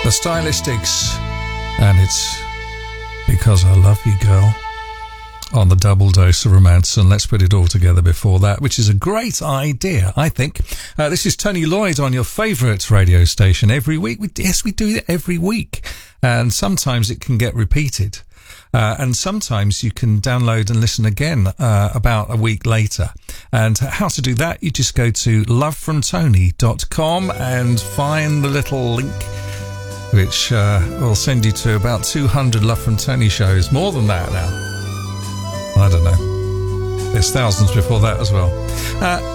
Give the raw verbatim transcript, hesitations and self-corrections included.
The Stylistics, and it's Because I Love You, Girl, on the Double Dose of Romance. And let's put it all together before that, which is a great idea, I think. Uh, this is Tony Lloyd on your favourite radio station every week. We, yes, we do it every week, and sometimes it can get repeated. Uh, and sometimes you can download and listen again uh, about a week later. And how to do that, you just go to love from tony dot com and find the little link which uh, will send you to about two hundred Love from Tony shows. More than that now. I don't know. There's thousands before that as well. Uh,